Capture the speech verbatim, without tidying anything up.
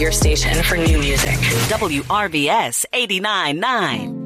Your station for new music. W R V S eighty-nine point nine.